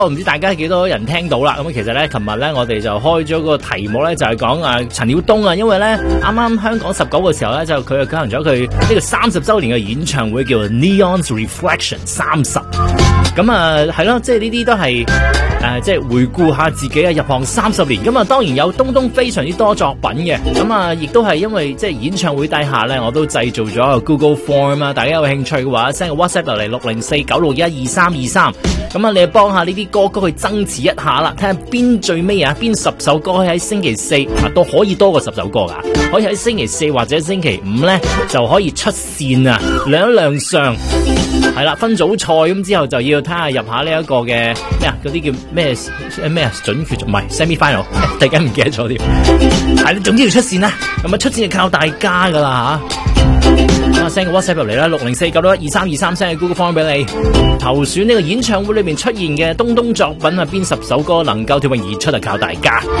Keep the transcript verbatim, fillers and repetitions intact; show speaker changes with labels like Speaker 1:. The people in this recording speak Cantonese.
Speaker 1: 我唔知大家幾多人聽到啦，咁其實咧，琴日咧我哋就開咗個題目咧，就係講啊陳曉東啊，因為咧啱啱香港十九嘅時候咧，就佢又舉行咗佢呢個三十週年嘅演唱會，叫做 Neon's Reflection 三十。咁啊係咯，即係呢啲都係誒，即係回顧下自己啊入行三十年。咁啊，當然有東東非常之多作品嘅。咁啊，亦都係因為即係演唱會底下咧，我都製造咗個 Google Form 啊，大家有興趣嘅話 send 個 WhatsApp 落嚟六零四九六一二三二三。咁啊，你幫下呢啲歌曲去增持一下啦，睇下邊最尾啊，邊十首歌可以喺星期四啊，都可以多過十首歌噶，可以喺星期四或者星期五咧就可以出線啊，亮一亮相。係啦，分組賽咁之後就要睇下入下呢一個嘅咩啊，嗰啲叫咩咩啊準決唔係 semi final， 突然間唔記得咗添。係，你總之要出線啦，咁啊出線就靠大家噶啦吓。咁啊 send 個 WhatsApp 入嚟啦，六零四九六一二三二三 send 個 Google Form 俾你，投選呢個演唱會裏面出現嘅東東作品啊，邊十首歌能夠脫穎而出啊，靠大家。